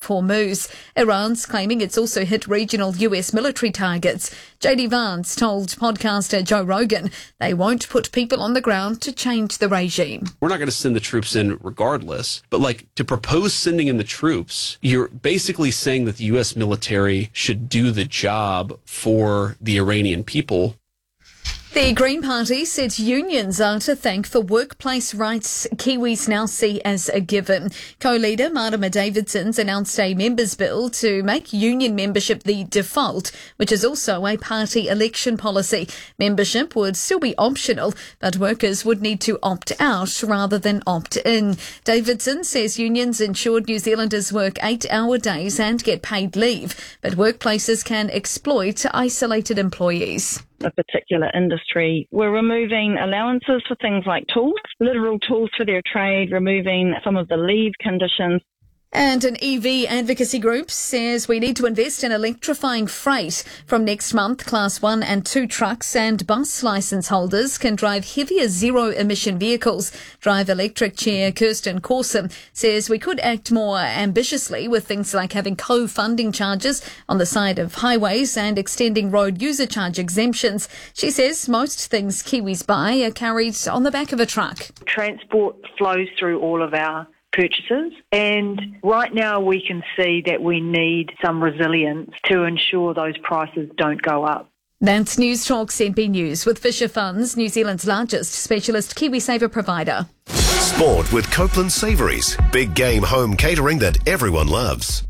Hormuz. Iran's claiming it's also hit regional US military targets. JD Vance told podcaster Joe Rogan they won't put people on the ground to change the regime. We're not going to send the troops in regardless, but to propose sending in the troops, you're basically saying that the U.S. military should do the job for the Iranian people. The Green Party said unions are to thank for workplace rights Kiwis now see as a given. Co-leader Marama Davidson's announced a members' bill to make union membership the default, which is also a party election policy. Membership would still be optional, but workers would need to opt out rather than opt in. Davidson says unions ensured New Zealanders work 8-hour days and get paid leave, but workplaces can exploit isolated employees. A particular industry. We're removing allowances for things like tools, literal tools for their trade, removing some of the leave conditions. And an EV advocacy group says we need to invest in electrifying freight. From next month, Class 1 and 2 trucks and bus licence holders can drive heavier zero-emission vehicles. Drive Electric Chair Kirsten Corson says we could act more ambitiously with things like having co-funding charges on the side of highways and extending road user charge exemptions. She says most things Kiwis buy are carried on the back of a truck. Transport flows through all of our purchases, and right now we can see that we need some resilience to ensure those prices don't go up. That's News Talk ZB News with Fisher Funds, New Zealand's largest specialist KiwiSaver provider. Sport with Copeland Savouries, big game home catering that everyone loves.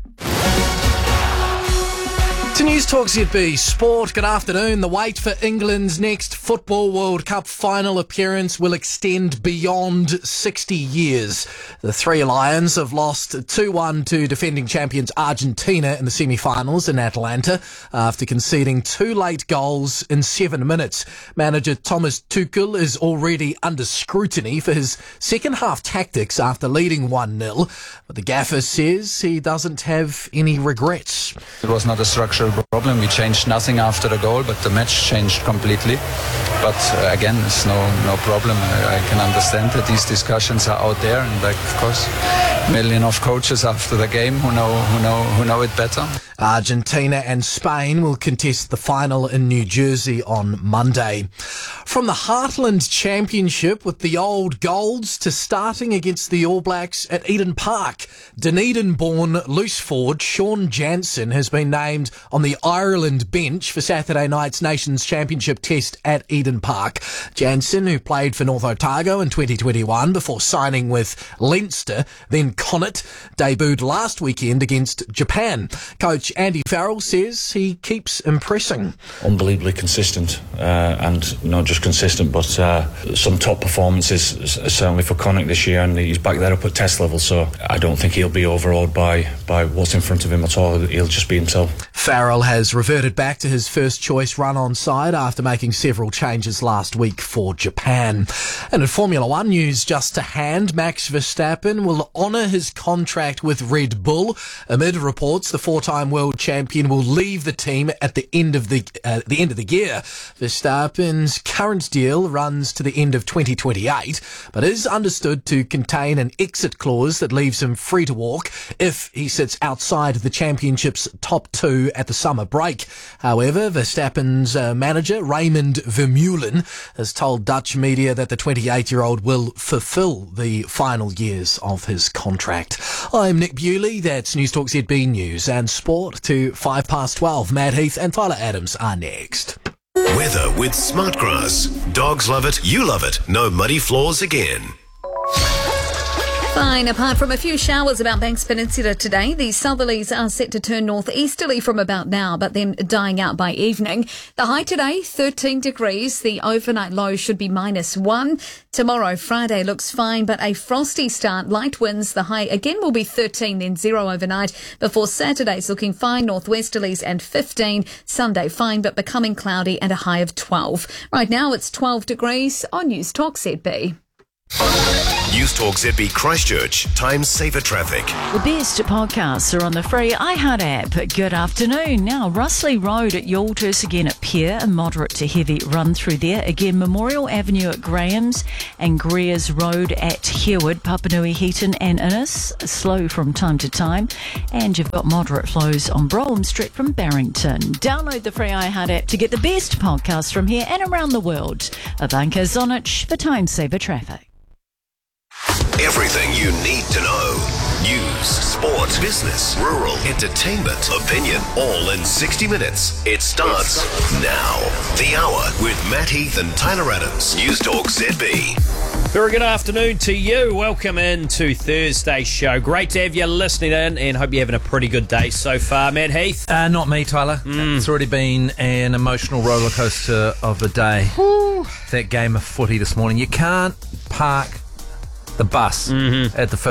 To News Talk ZB Sport, good afternoon. The wait for England's next Football World Cup final appearance will extend beyond 60 years. The Three Lions have lost 2-1 to defending champions Argentina in the semi-finals in Atlanta after conceding 2 late goals in 7 minutes. Manager Thomas Tuchel is already under scrutiny for his second half tactics after leading 1-0, but the gaffer says he doesn't have any regrets. It was not a structural problem. We changed nothing after the goal, but the match changed completely. But again, it's no problem. I can understand that these discussions are out there, and of course, million of coaches after the game who know it better. Argentina and Spain will contest the final in New Jersey on Monday. From the Heartland Championship with the old Golds to starting against the All Blacks at Eden Park, Dunedin-born loose forward Sean Jansen has been named on the Ireland bench for Saturday night's Nations Championship test at Eden Park. Jansen, who played for North Otago in 2021 before signing with Leinster, then Connacht, debuted last weekend against Japan. Coach Andy Farrell says he keeps impressing. Unbelievably consistent, and not just consistent, but some top performances, certainly for Connacht this year, and he's back there up at test level, so I don't think he'll be overawed by what's in front of him at all. He'll just be himself. Farrell has reverted back to his first choice run on side after making several changes last week for Japan. And in Formula One news just to hand, Max Verstappen will honour his contract with Red Bull. Amid reports the four-time world champion will leave the team at the end of the year. Verstappen's current deal runs to the end of 2028, but is understood to contain an exit clause that leaves him free to walk if he sits outside the championship's top 2 at the summer break. However, Verstappen's manager, Raymond Vermeulen, has told Dutch media that the 28-year-old will fulfil the final years of his contract. I'm Nick Bewley. That's News Talk ZB News and Sport to 12:05. Matt Heath and Tyler Adams are next. Weather with Smartgrass. Dogs love it, you love it. No muddy floors again. Fine, apart from a few showers about Banks Peninsula today, the southerlies are set to turn northeasterly from about now, but then dying out by evening. The high today, 13 degrees. The overnight low should be -1. Tomorrow, Friday, looks fine, but a frosty start. Light winds, the high again will be 13, then 0 overnight. Before Saturday's looking fine, northwesterlies and 15. Sunday, fine, but becoming cloudy and a high of 12. Right now, it's 12 degrees on News Talk ZB. News Talk ZB Christchurch. Time saver traffic. The best podcasts are on the free iHeart app. Good afternoon. Now, Russley Road at Yalters, again at Pier, a moderate to heavy run through there. Again, Memorial Avenue at Graham's and Greers Road at Hereward, Papanui, Heaton and Innes. Slow from time to time. And you've got moderate flows on Brougham Street from Barrington. Download the free iHeart app to get the best podcasts from here and around the world. Ivanka Zonich for Time Saver Traffic. Everything you need to know. News, sport, business, rural, entertainment, opinion, all in 60 minutes. It starts now. The Hour with Matt Heath and Tyler Adams. News Talk ZB. Very good afternoon to you. Welcome into Thursday's show. Great to have you listening in and hope you're having a pretty good day so far. Matt Heath? Not me, Tyler. It's already been an emotional roller coaster of a day. That game of footy this morning. You can't park the bus at the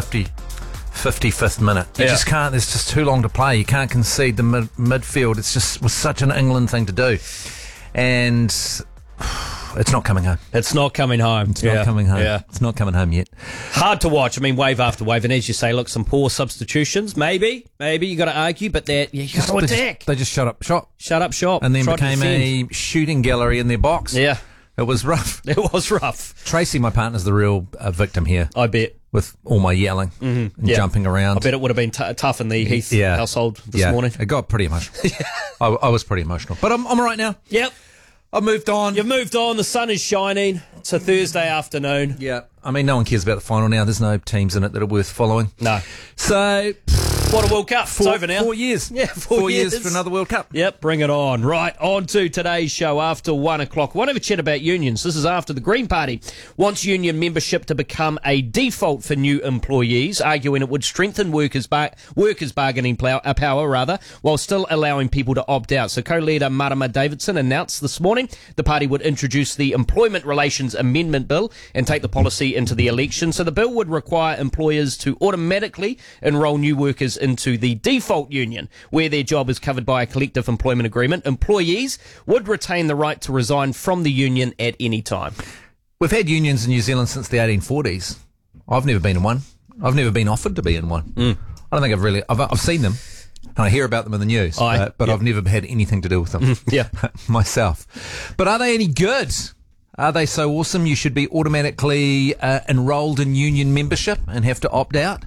55th minute. You just can't. There's just too long to play. You can't concede the midfield. It's just was such an England thing to do. And it's not coming home. It's not coming home. It's not coming home. Yeah. It's not coming home yet. Hard to watch. I mean, wave after wave. And as you say, look, some poor substitutions. Maybe you got to argue, but you got to attack. They just shut up shop. And then became a shooting gallery in their box. Yeah. It was rough. It was rough. Tracy, my partner's the real victim here. I bet. With all my yelling and jumping around. I bet it would have been tough in the Heath household this morning. It got pretty emotional. I was pretty emotional. But I'm all right now. Yep. I've moved on. You've moved on. The sun is shining. It's a Thursday afternoon. Yeah. I mean, no one cares about the final now. There's no teams in it that are worth following. No. So... What a World Cup. It's over now. 4 years. Yeah, 4 years for another World Cup. Yep, bring it on. Right, on to today's show after 1 o'clock. We'll have a chat about unions. This is after the Green Party wants union membership to become a default for new employees, arguing it would strengthen workers' bargaining power, while still allowing people to opt out. So co-leader Marama Davidson announced this morning the party would introduce the Employment Relations Amendment Bill and take the policy into the election. So the bill would require employers to automatically enrol new workers into the default union, where their job is covered by a collective employment agreement. Employees would retain the right to resign from the union at any time. We've had unions in New Zealand since the 1840s. I've never been in one. I've never been offered to be in one. I don't think I've seen them, and I hear about them in the news, but I've never had anything to do with them myself. But are they any good? Are they so awesome you should be automatically enrolled in union membership and have to opt out?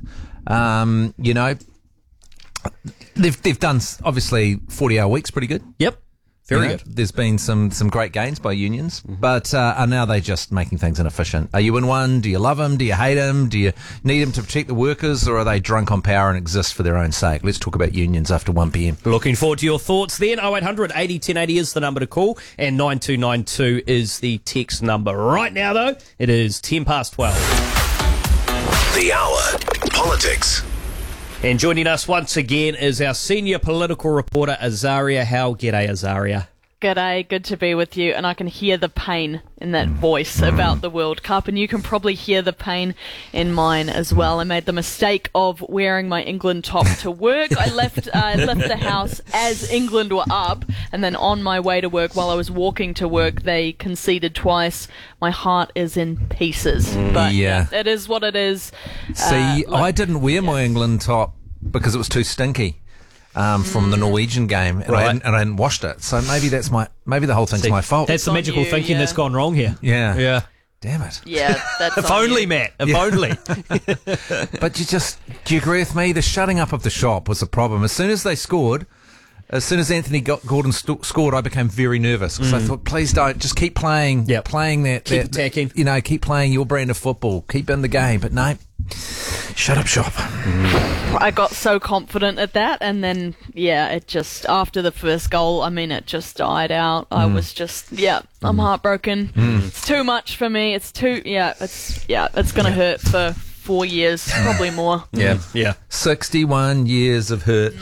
They've done, obviously, 40-hour weeks pretty good. Yep. Very good. There's been some great gains by unions, but are now they just making things inefficient? Are you in one? Do you love them? Do you hate them? Do you need them to protect the workers, or are they drunk on power and exist for their own sake? Let's talk about unions after 1 p.m. Looking forward to your thoughts then. 0800 80 1080 is the number to call, and 9292 is the text number. Right now, though, it is 10 past 12. The Hour. Politics. And joining us once again is our senior political reporter, Azaria Howe. G'day, Azaria. G'day, good to be with you, and I can hear the pain in that voice about the World Cup, and you can probably hear the pain in mine as well. I made the mistake of wearing my England top to work. I left the house as England were up, and then on my way to work, while I was walking to work, they conceded twice. My heart is in pieces, but it is what it is. See, I didn't wear my England top because it was too stinky. From the Norwegian game, and I hadn't washed it. So maybe the whole thing's my fault. That's the magical thinking that's gone wrong here. Yeah. Damn it. Yeah, that's If only, Matt. If only. But do you agree with me? The shutting up of the shop was the problem. As soon as they scored, as soon as Anthony Gordon scored, I became very nervous because I thought, please don't, just keep playing, playing that, keep attacking. Keep playing your brand of football, keep in the game. But no, shut up shop. I got so confident at that, and then it just, after the first goal, it just died out. I was just I'm heartbroken. It's too much for me. It's too it's gonna hurt for 4 years, probably more. Yeah. 61 years of hurt.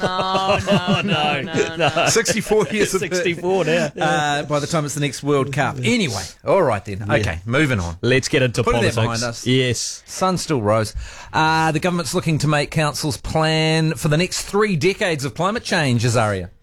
No. 64 years of 64 hurt. now. By the time it's the next World Cup. Anyway, all right then. Okay, moving on. Let's get into politics. Put it behind us. Yes. Sun still rose. The government's looking to make councils plan for the next 3 decades of climate change, Azaria.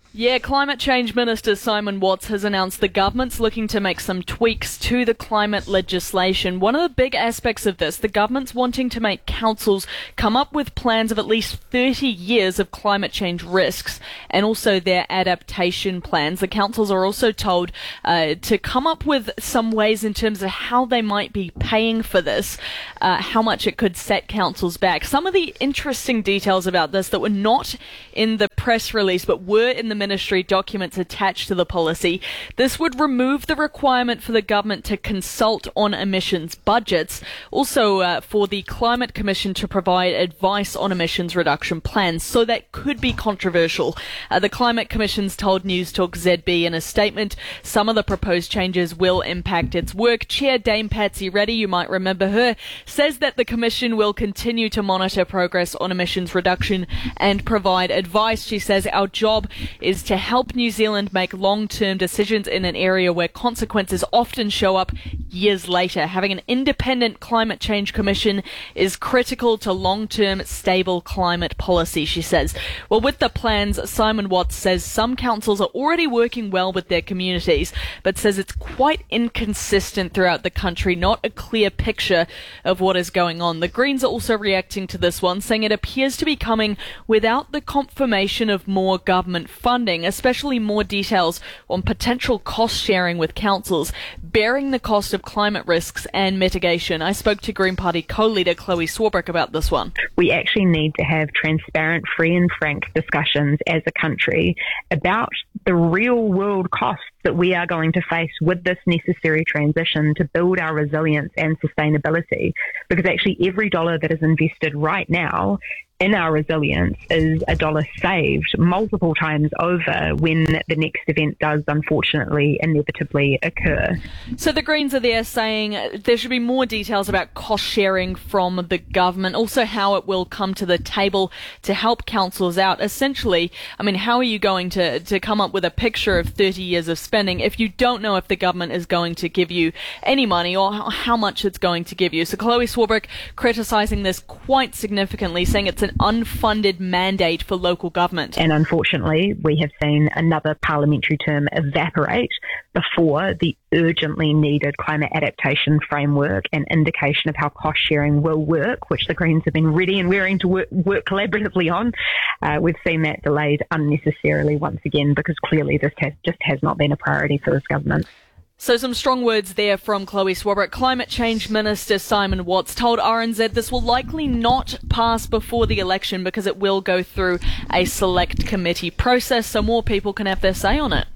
Yeah, Climate Change Minister Simon Watts has announced the government's looking to make some tweaks to the climate legislation. One of the big aspects of this, the government's wanting to make councils come up with plans of at least 30 years of climate change risks and also their adaptation plans. The councils are also told to come up with some ways in terms of how they might be paying for this, how much it could set councils back. Some of the interesting details about this that were not in the press release but were in the ministry documents attached to the policy. This would remove the requirement for the government to consult on emissions budgets, also for the Climate Commission to provide advice on emissions reduction plans, so that could be controversial. The Climate Commission's told News Talk ZB in a statement some of the proposed changes will impact its work. Chair Dame Patsy Reddy, you might remember her, says that the Commission will continue to monitor progress on emissions reduction and provide advice. She says our job is to help New Zealand make long-term decisions in an area where consequences often show up years later. Having an independent climate change commission is critical to long-term stable climate policy, she says. Well, with the plans, Simon Watts says some councils are already working well with their communities, but says it's quite inconsistent throughout the country, not a clear picture of what is going on. The Greens are also reacting to this one, saying it appears to be coming without the confirmation of more government funding, especially more details on potential cost sharing with councils, bearing the cost of climate risks and mitigation. I spoke to Green Party co-leader Chloe Swarbrick about this one. We actually need to have transparent, free and frank discussions as a country about the real world costs that we are going to face with this necessary transition to build our resilience and sustainability. Because actually every dollar that is invested right now in our resilience is a dollar saved multiple times over when the next event does unfortunately inevitably occur. So the Greens are there saying there should be more details about cost sharing from the government, also how it will come to the table to help councils out. Essentially, I mean, how are you going to come up with a picture of 30 years of spending if you don't know if the government is going to give you any money or how much it's going to give you? So Chloe Swarbrick criticising this quite significantly, saying it's an unfunded mandate for local government. And unfortunately, we have seen another parliamentary term evaporate before the urgently needed climate adaptation framework and indication of how cost sharing will work, which the Greens have been ready and raring to work collaboratively on. We've seen that delayed unnecessarily once again because clearly this just has not been a priority for this government. So some strong words there from Chloe Swarbrick. Climate Change Minister Simon Watts told RNZ this will likely not pass before the election because it will go through a select committee process so more people can have their say on it.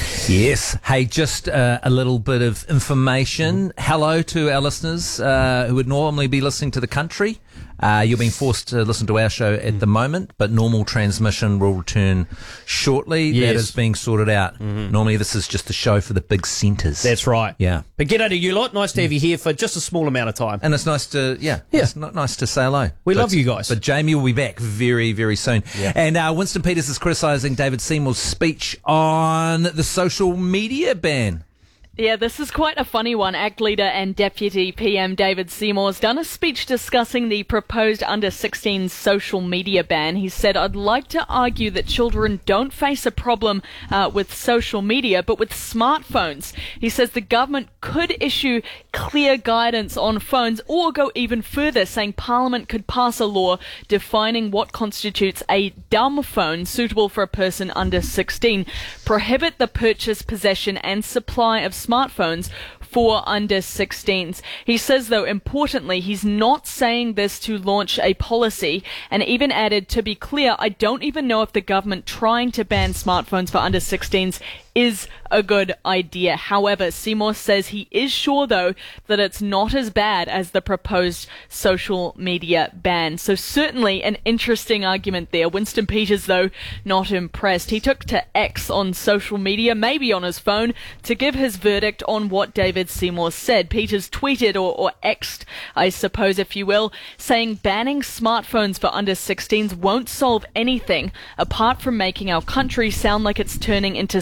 Yes. Hey, just a little bit of information. Hello to our listeners who would normally be listening to The Country. You're being forced to listen to our show at the moment, but normal transmission will return shortly. Yes. That is being sorted out. Normally this is just a show for the big centres. That's right. Yeah. But g'day to you lot. Nice to have you here for just a small amount of time. And it's nice to, it's nice to say hello. We love you guys. But Jamie will be back very, very soon. Yeah. And Winston Peters is criticising David Seymour's speech on the social media ban. Yeah, this is quite a funny one. ACT leader and Deputy PM David Seymour's done a speech discussing the proposed under-16 social media ban. He said, "I'd like to argue that children don't face a problem with social media, but with smartphones." He says the government could issue clear guidance on phones or go even further, saying Parliament could pass a law defining what constitutes a dumb phone suitable for a person under 16, prohibit the purchase, possession and supply of smartphones for under 16s. He says, though, importantly, he's not saying this to launch a policy, and even added, to be clear, I don't even know if the government trying to ban smartphones for under 16s is a good idea. However, Seymour says he is sure, though, that it's not as bad as the proposed social media ban. So certainly an interesting argument there. Winston Peters, though, not impressed. He took to X on social media, maybe on his phone, to give his verdict on what David Seymour said. Peters tweeted, or X'd, I suppose, if you will, saying banning smartphones for under 16s won't solve anything apart from making our country sound like it's turning into some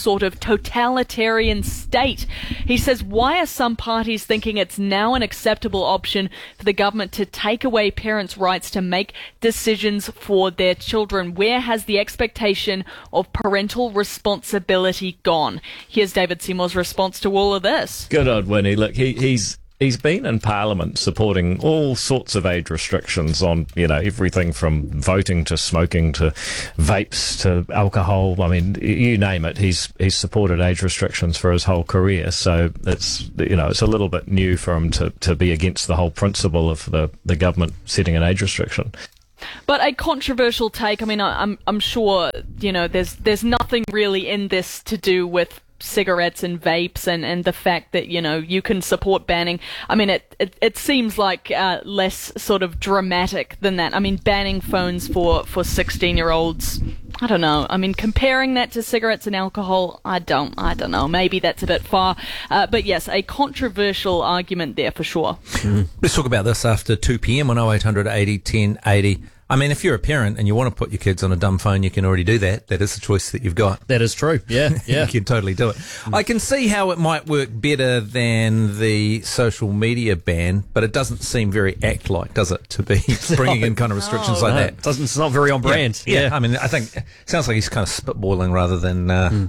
sort of totalitarian state. He says, why are some parties thinking it's now an acceptable option for the government to take away parents' rights to make decisions for their children? Where has the expectation of parental responsibility gone? Here's David Seymour's response to all of this. Good on Winnie. Look, he's been in Parliament supporting all sorts of age restrictions on, everything from voting to smoking to vapes to alcohol. I mean, you name it. He's supported age restrictions for his whole career. So it's a little bit new for him to be against the whole principle of the government setting an age restriction. But a controversial take. I mean, I'm sure, there's nothing really in this to do with cigarettes and vapes and the fact that, you can support banning. I mean, it seems like less sort of dramatic than that. I mean, banning phones for 16-year-olds, I don't know. I mean, comparing that to cigarettes and alcohol, I don't know. Maybe that's a bit far. But yes, a controversial argument there for sure. Let's talk about this after 2 p.m. on 0800 80 10 80. I mean, if you're a parent and you want to put your kids on a dumb phone, you can already do that. That is a choice that you've got. That is true. Yeah. You can totally do it. I can see how it might work better than the social media ban, but it doesn't seem very act-like, does it, to be bringing in kind of restrictions like that? It's not very on brand. Yeah. I mean, I think it sounds like he's kind of spitballing rather than...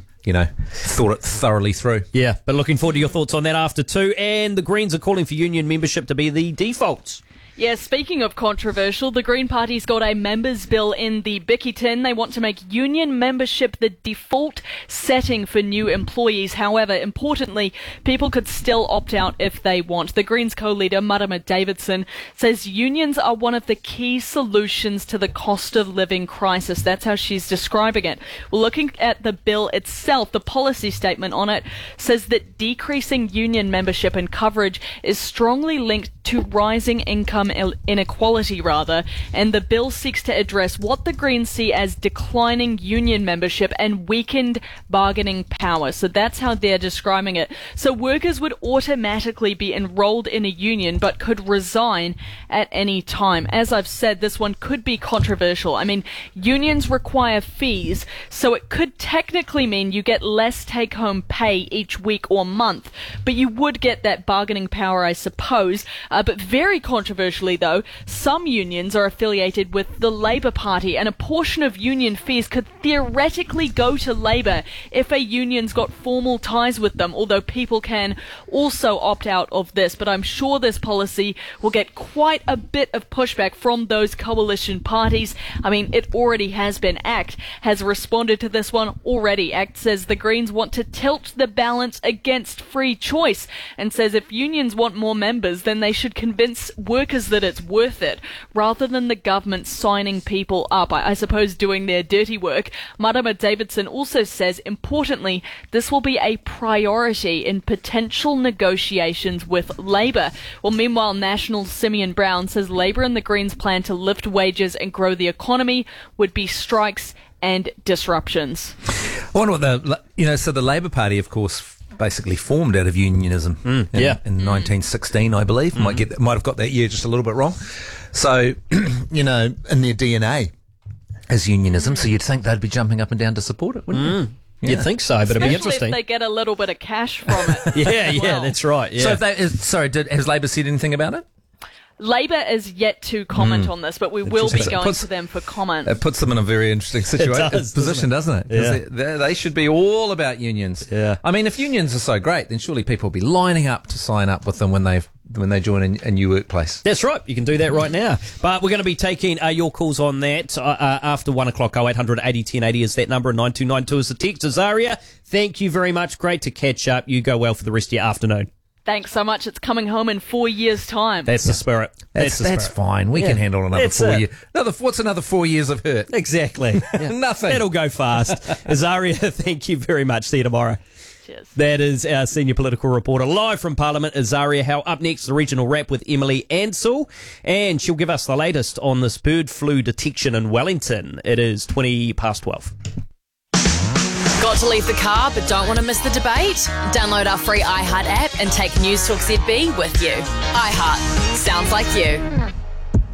thought it thoroughly through. Yeah, but looking forward to your thoughts on that after 2. And the Greens are calling for union membership to be the default. Yeah, speaking of controversial, the Green Party's got a members' bill in the Bicky tin. They want to make union membership the default setting for new employees. However, importantly, people could still opt out if they want. The Greens co-leader, Marama Davidson, says unions are one of the key solutions to the cost of living crisis. That's how she's describing it. Well, looking at the bill itself, the policy statement on it says that decreasing union membership and coverage is strongly linked to rising income inequality, and the bill seeks to address what the Greens see as declining union membership and weakened bargaining power. So that's how they're describing it. So workers would automatically be enrolled in a union but could resign at any time. As I've said, this one could be controversial. I mean, unions require fees, so it could technically mean you get less take-home pay each week or month, but you would get that bargaining power, I suppose. But very controversially, though, some unions are affiliated with the Labour Party, and a portion of union fees could theoretically go to Labour if a union's got formal ties with them, although people can also opt out of this. But I'm sure this policy will get quite a bit of pushback from those coalition parties. I mean, it already has been. ACT has responded to this one already. ACT says the Greens want to tilt the balance against free choice and says if unions want more members, then they should convince workers that it's worth it, rather than the government signing people up, I suppose doing their dirty work. Marama Davidson also says, importantly, this will be a priority in potential negotiations with Labour. Well, meanwhile, National's Simeon Brown says Labour and the Greens' plan to lift wages and grow the economy would be strikes and disruptions. I wonder what so the Labour Party, of course, basically formed out of unionism in 1916, I believe. Might have got that year just a little bit wrong. So, in their DNA is unionism, so you'd think they'd be jumping up and down to support it, wouldn't you? Yeah. You'd think so, but it'd be interesting. If they get a little bit of cash from it. Yeah, that's right. Yeah. So has Labour said anything about it? Labour is yet to comment on this, but we will be going to them for comment. It puts them in a very interesting position, doesn't it? Yeah. They should be all about unions. Yeah. I mean, if unions are so great, then surely people will be lining up to sign up with them when they join a new workplace. That's right. You can do that right now. But we're going to be taking your calls on that after 1 o'clock. 0800 80 10 80 is that number, and 9292 is the text. Azaria, thank you very much. Great to catch up. You go well for the rest of your afternoon. Thanks so much. It's coming home in 4 years' time. That's the spirit. That's fine. We can handle another 4 years. What's another 4 years of hurt? Exactly. Nothing. It'll go fast. Azaria, thank you very much. See you tomorrow. Cheers. That is our senior political reporter live from Parliament, Azaria Howe. Up next, the regional wrap with Emily Ansell, and she'll give us the latest on this bird flu detection in Wellington. It is 12:20. Got to leave the car but don't want to miss the debate? Download our free iHeart app and take News Talk ZB with you. iHeart. Sounds like you.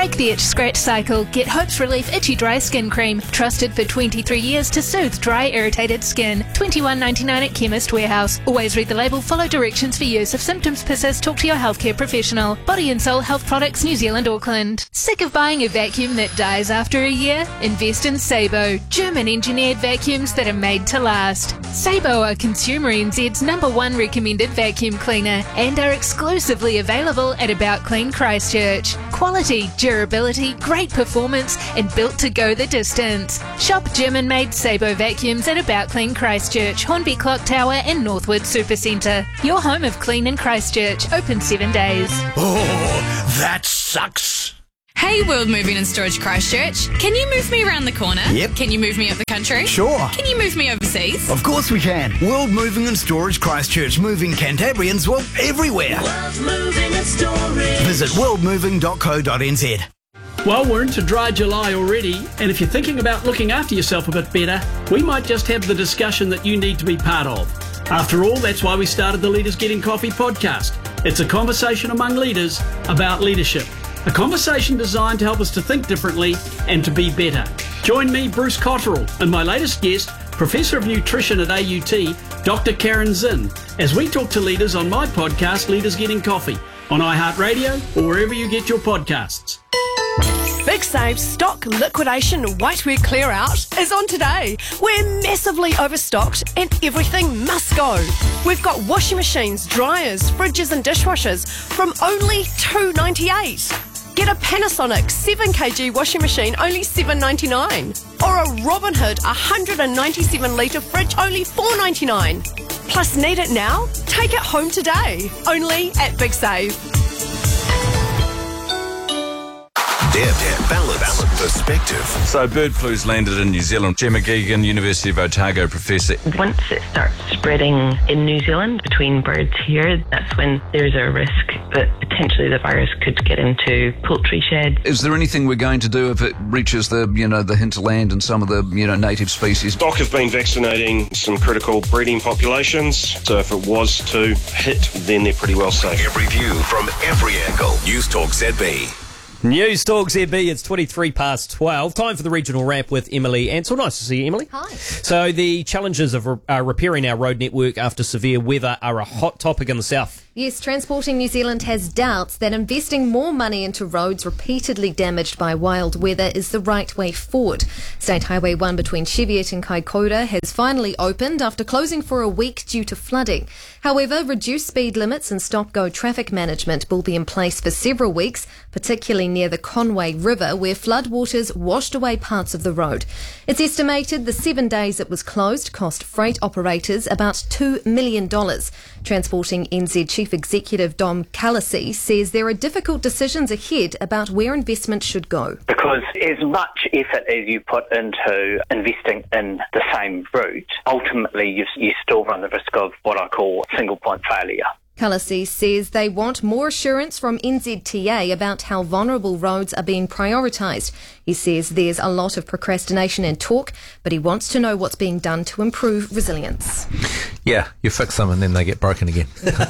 Break the itch, scratch cycle. Get Hope's Relief Itchy Dry Skin Cream. Trusted for 23 years to soothe dry, irritated skin. $21.99 at Chemist Warehouse. Always read the label, follow directions for use. If symptoms persist, talk to your healthcare professional. Body and Soul Health Products, New Zealand, Auckland. Sick of buying a vacuum that dies after a year? Invest in Sabo. German-engineered vacuums that are made to last. Sabo are Consumer NZ's #1 recommended vacuum cleaner and are exclusively available at About Clean Christchurch. Quality, durability, great performance, and built to go the distance. Shop German-made Sabo vacuums at About Clean Christchurch, Hornby Clock Tower and Northwood Supercentre. Your home of clean in Christchurch. Open 7 days. Oh, that sucks. Hey, World Moving and Storage Christchurch. Can you move me around the corner? Yep. Can you move me up the country? Sure. Can you move me overseas? Of course we can. World Moving and Storage Christchurch, moving Cantabrians, well, everywhere. World Moving and Storage. Visit worldmoving.co.nz. Well, we're into dry July already, and if you're thinking about looking after yourself a bit better, we might just have the discussion that you need to be part of. After all, that's why we started the Leaders Getting Coffee podcast. It's a conversation among leaders about leadership. A conversation designed to help us to think differently and to be better. Join me, Bruce Cotterill, and my latest guest, Professor of Nutrition at AUT, Dr. Karen Zinn, as we talk to leaders on my podcast, Leaders Getting Coffee, on iHeartRadio or wherever you get your podcasts. Big Save's stock liquidation whitewear clear out is on today. We're massively overstocked and everything must go. We've got washing machines, dryers, fridges and dishwashers from only $2.98. Get a Panasonic 7kg washing machine, only $7.99. Or a Robinhood 197 litre fridge, only $4.99. Plus, need it now? Take it home today. Only at Big Save. Deb, balance, perspective. So bird flu's landed in New Zealand. Gemma Geoghegan, University of Otago professor. Once it starts spreading in New Zealand between birds here, that's when there's a risk that potentially the virus could get into poultry sheds. Is there anything we're going to do if it reaches the hinterland and some of the, native species? Stock have been vaccinating some critical breeding populations, so if it was to hit, then they're pretty well safe. Every view from every angle. News Talk ZB. News Talk ZB, it's 23 past 12. Time for the regional wrap with Emily Ansell. Nice to see you, Emily. Hi. So the challenges of repairing our road network after severe weather are a hot topic in the south. Yes, Transporting New Zealand has doubts that investing more money into roads repeatedly damaged by wild weather is the right way forward. State Highway 1 between Cheviot and Kaikoura has finally opened after closing for a week due to flooding. However, reduced speed limits and stop-go traffic management will be in place for several weeks, particularly near the Conway River, where floodwaters washed away parts of the road. It's estimated the 7 days it was closed cost freight operators about $2 million. Transporting NZ Chief Executive Dom Calisi says there are difficult decisions ahead about where investment should go. Because as much effort as you put into investing in the same route, ultimately you still run the risk of what I call single point failure. Calisi says they want more assurance from NZTA about how vulnerable roads are being prioritised. He says there's a lot of procrastination and talk, but he wants to know what's being done to improve resilience. Yeah, you fix them and then they get broken again.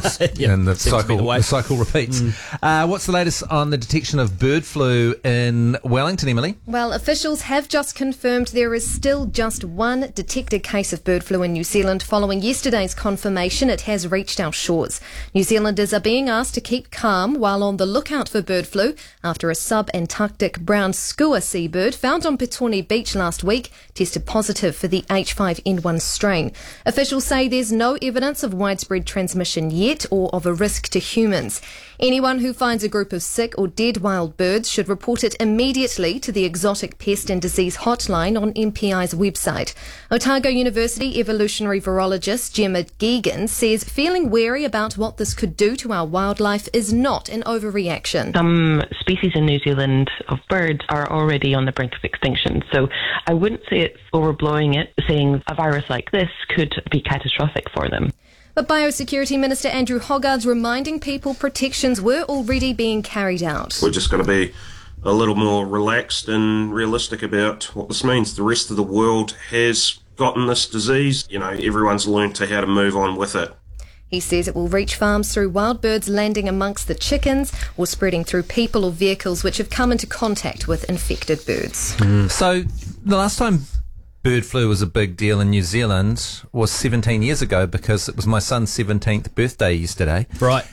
And the cycle repeats. What's the latest on the detection of bird flu in Wellington, Emily? Well, officials have just confirmed there is still just one detected case of bird flu in New Zealand following yesterday's confirmation it has reached our shores. New Zealanders are being asked to keep calm while on the lookout for bird flu after a sub-Antarctic brown skua seabird found on Petone Beach last week tested positive for the H5N1 strain. Officials say there's no evidence of widespread transmission yet or of a risk to humans. Anyone who finds a group of sick or dead wild birds should report it immediately to the Exotic Pest and Disease Hotline on MPI's website. Otago University evolutionary virologist Gemma Geoghegan says feeling wary about what this could do to our wildlife is not an overreaction. Some species in New Zealand of birds are already on the brink of extinction, so I wouldn't say it's overblowing it, saying a virus like this could be catastrophic for them. But Biosecurity Minister Andrew Hogarth's reminding people protections were already being carried out. We're just got to be a little more relaxed and realistic about what this means. The rest of the world has gotten this disease. Everyone's learned how to move on with it. He says it will reach farms through wild birds landing amongst the chickens or spreading through people or vehicles which have come into contact with infected birds. So the last time bird flu was a big deal in New Zealand was 17 years ago, because it was my son's 17th birthday yesterday. Right.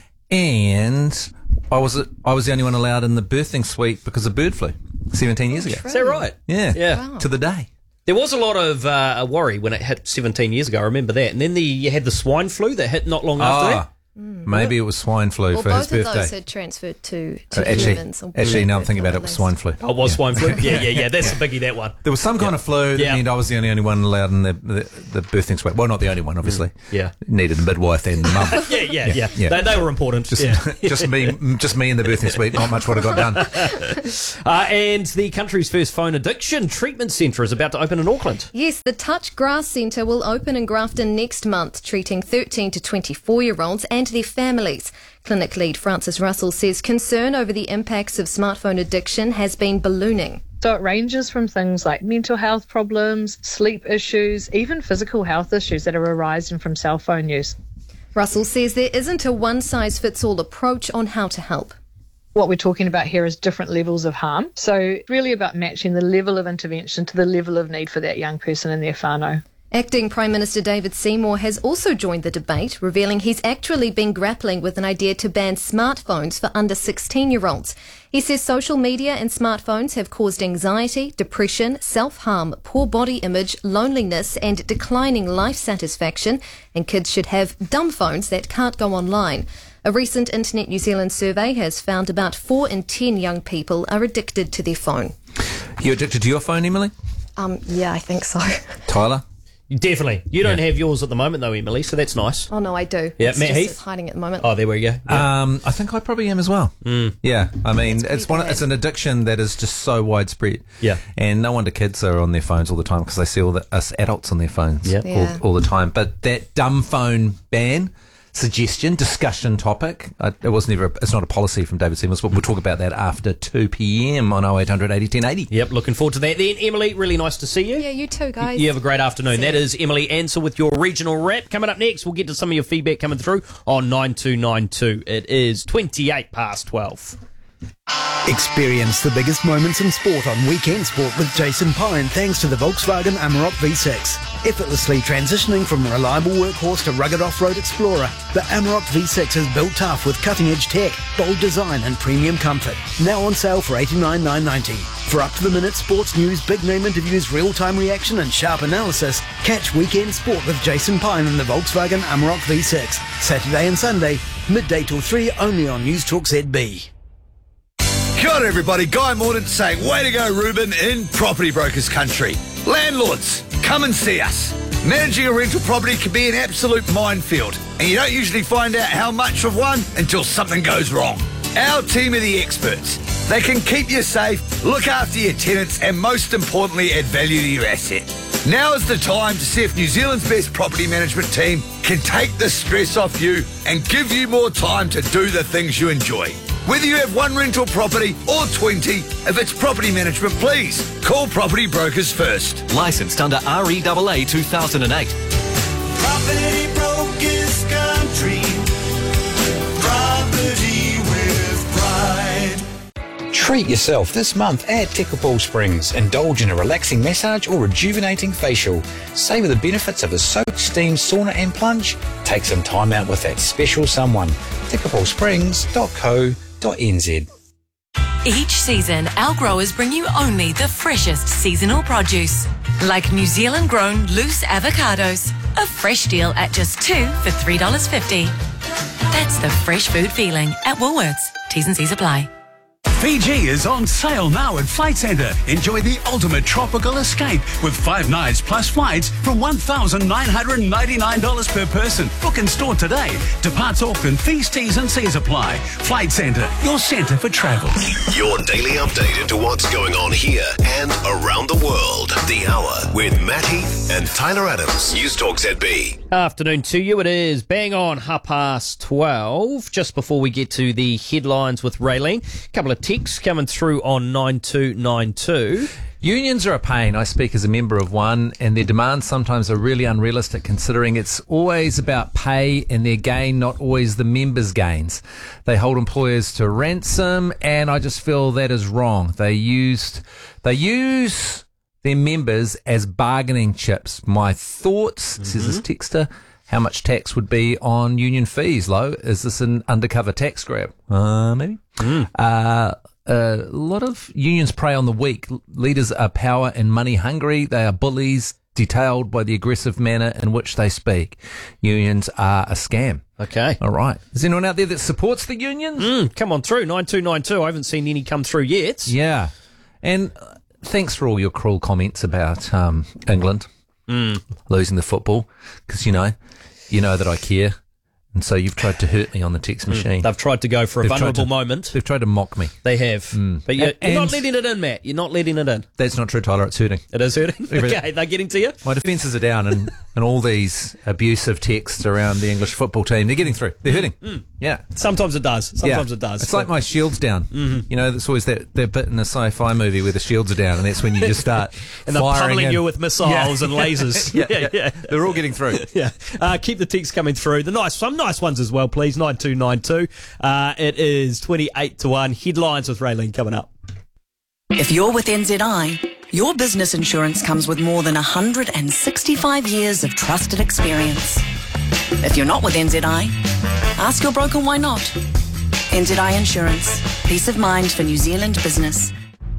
And I was the only one allowed in the birthing suite because of bird flu 17 years ago. Is that right? Yeah. Yeah. To the day. There was a lot of worry when it hit 17 years ago. I remember that. And then you had the swine flu that hit not long after that. Maybe it was swine flu Well, for his both of birthday. those had transferred to Actually, humans. now I'm thinking about it, it was swine flu. Oh, it was swine flu? Yeah. That's a biggie, that one. There was some kind of flu that meant I was the only one allowed in the birthing suite. Well, not the only one, obviously. Yeah. Needed a midwife and mum. Yeah. They were important. Just me in the birthing suite. Not much would have got done. And the country's first phone addiction treatment centre is about to open in Auckland. Yes, the Touch Grass Centre will open in Grafton next month, treating 13 to 24-year-olds and their families. Clinic lead Francis Russell says concern over the impacts of smartphone addiction has been ballooning. So it ranges from things like mental health problems, sleep issues, even physical health issues that are arising from cell phone use. Russell says there isn't a one-size-fits-all approach on how to help. What we're talking about here is different levels of harm. So it's really about matching the level of intervention to the level of need for that young person and their whānau. Acting Prime Minister David Seymour has also joined the debate, revealing he's actually been grappling with an idea to ban smartphones for under 16-year-olds. He says social media and smartphones have caused anxiety, depression, self-harm, poor body image, loneliness and declining life satisfaction, and kids should have dumb phones that can't go online. A recent Internet New Zealand survey has found about 4 in 10 young people are addicted to their phone. You addicted to your phone, Emily? Yeah, I think so. Tyler? Definitely. You don't have yours at the moment, though, Emily, so that's nice. Oh, no, I do. Yeah, it's Matt just Heath? it's hiding at the moment. Oh, there we go. I think I probably am as well. Yeah, I mean, it's an addiction that is just so widespread. Yeah. And no wonder kids are on their phones all the time, because they see us adults on their phones all the time. But that dumb phone ban suggestion, discussion topic, it's not a policy from David Seymour, but we'll talk about that after 2 p.m. on 0800 80 10 80. Yep, looking forward to that. Then, Emily, really nice to see you. Yeah, you too, guys. You have a great afternoon. That is Emily Ansell with your regional wrap. Coming up next, we'll get to some of your feedback coming through on 9292. It is 12:28. Experience the biggest moments in sport on Weekend Sport with Jason Pine, thanks to the Volkswagen Amarok V6. Effortlessly transitioning from a reliable workhorse to rugged off-road explorer, the Amarok V6 is built tough with cutting-edge tech, bold design and premium comfort. Now on sale for $89,990. For up-to-the-minute sports news, big-name interviews, real-time reaction and sharp analysis, catch Weekend Sport with Jason Pine in the Volkswagen Amarok V6. Saturday and Sunday, midday till 3, only on News Talk ZB. Kia ora everybody, Guy Mordaunt saying, way to go Ruben in Property Brokers Country. Landlords, come and see us. Managing a rental property can be an absolute minefield, and you don't usually find out how much of one until something goes wrong. Our team are the experts. They can keep you safe, look after your tenants, and most importantly, add value to your asset. Now is the time to see if New Zealand's best property management team can take the stress off you and give you more time to do the things you enjoy. Whether you have one rental property or 20, if it's property management, please call Property Brokers first. Licensed under REAA 2008. Property Brokers Country. Property with pride. Treat yourself this month at Tekapō Springs. Indulge in a relaxing massage or rejuvenating facial. Savour the benefits of a soak, steam, sauna and plunge. Take some time out with that special someone. tekapōsprings.co.nz. Each season, our growers bring you only the freshest seasonal produce, like New Zealand grown loose avocados. A fresh deal at just $2 for $3.50. That's the fresh food feeling at Woolworths. T's and C's apply. Fiji is on sale now at Flight Centre. Enjoy the ultimate tropical escape with 5 nights plus flights from $1,999 per person. Book and store today. Departs Auckland. Fees, T's and C's apply. Flight Centre, your centre for travel. Your daily update into what's going on here and around the world. The Hour with Matt Heath and Tyler Adams. News Talk ZB. Afternoon to you. It is bang on 12:30. Just before we get to the headlines with Raylene, a couple of texts coming through on 9292. Unions are a pain. I speak as a member of one, and their demands sometimes are really unrealistic, considering it's always about pay and their gain, not always the members' gains. They hold employers to ransom, and I just feel that is wrong. They use their members as bargaining chips. My thoughts, says this texter, how much tax would be on union fees, Lo? Is this an undercover tax grab? Maybe. A lot of unions prey on the weak. Leaders are power and money hungry. They are bullies, detailed by the aggressive manner in which they speak. Unions are a scam. Okay. All right. Is anyone out there that supports the unions? Come on through, 9292. I haven't seen any come through yet. Yeah. And thanks for all your cruel comments about England losing the football, because you know that I care, and so you've tried to hurt me on the text machine. They've tried to go for a vulnerable moment. They've tried to mock me. They have. But you're not letting it in, Matt. You're not letting it in. That's not true, Tyler. It's hurting. It is hurting? Okay, they're getting to you? My defences are down, and all these abusive texts around the English football team, they're getting through. They're hurting. Yeah. Sometimes it does. Sometimes it does. It's like my shield's down. You know, there's always that bit in a sci-fi movie where the shields are down, and that's when you just start and they're firing pummeling you with missiles and lasers. Yeah. They're all getting through. Yeah. Keep the texts coming through. Some nice ones as well, please. 9292. It is 28 to 1. Headlines with Raylene coming up. If you're with NZI, your business insurance comes with more than 165 years of trusted experience. If you're not with NZI, ask your broker why not. NZI Insurance. Peace of mind for New Zealand business.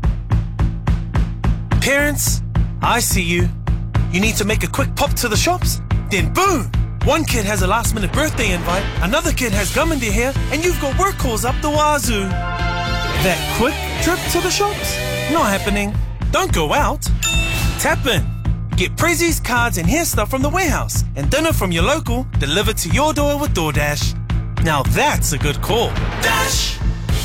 Parents, I see you. You need to make a quick pop to the shops? Then boom! One kid has a last-minute birthday invite, another kid has gum in their hair, and you've got work calls up the wazoo. That quick trip to the shops? Not happening. Don't go out. Tap in. Get prezzies, cards, and hair stuff from the warehouse, and dinner from your local delivered to your door with DoorDash. Now that's a good call. Dash!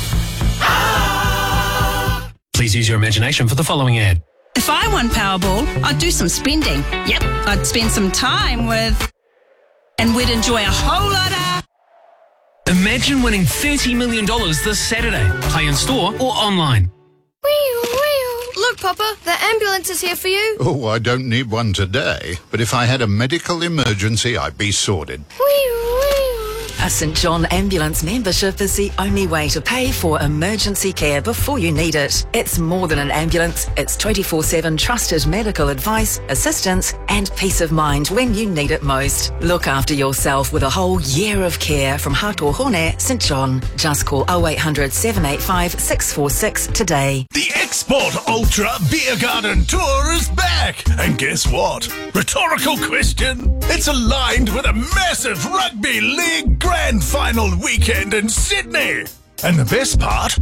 Please use your imagination for the following ad. If I won Powerball, I'd do some spending. Yep, I'd spend some time with... And we'd enjoy a whole lot of... Imagine winning $30 million this Saturday. Play in store or online. Look, Papa, the ambulance is here for you. Oh, I don't need one today, but if I had a medical emergency, I'd be sorted. A St John Ambulance membership is the only way to pay for emergency care before you need it. It's more than an ambulance. It's 24/7 trusted medical advice, assistance and peace of mind when you need it most. Look after yourself with a whole year of care from Hatuhone St John. Just call 0800 785 646 today. The Export Ultra Beer Garden Tour is back. And guess what? Rhetorical question. It's aligned with a massive rugby league grand final weekend in Sydney. And the best part,